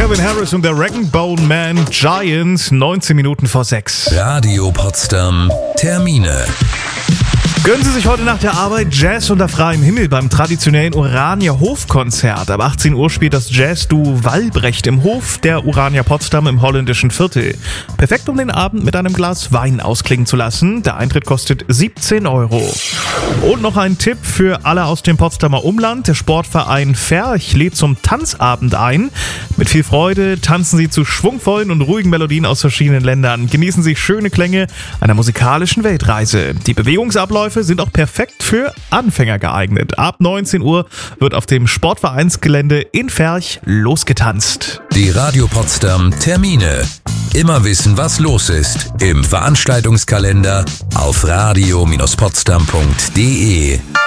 Calvin Harris und der Rag'n'Bone Man Giant, 19 Minuten vor 6. Radio Potsdam Termine. Gönnen Sie sich heute nach der Arbeit Jazz unter freiem Himmel beim traditionellen Urania Hofkonzert. Ab 18 Uhr spielt das Jazz-Duo Wallbrecht im Hof der Urania Potsdam im holländischen Viertel. Perfekt, um den Abend mit einem Glas Wein ausklingen zu lassen. Der Eintritt kostet 17 Euro. Und noch ein Tipp für alle aus dem Potsdamer Umland. Der Sportverein Ferch lädt zum Tanzabend ein. Mit viel Freude tanzen Sie zu schwungvollen und ruhigen Melodien aus verschiedenen Ländern. Genießen Sie schöne Klänge einer musikalischen Weltreise. Die Bewegungsabläufe sind auch perfekt für Anfänger geeignet. Ab 19 Uhr wird auf dem Sportvereinsgelände in Ferch losgetanzt. Die Radio Potsdam Termine. Immer wissen, was los ist. Im Veranstaltungskalender auf radio-potsdam.de.